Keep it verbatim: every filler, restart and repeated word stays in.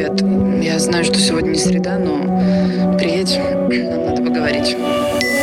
Я знаю, что сегодня не среда, но приедь, нам надо поговорить.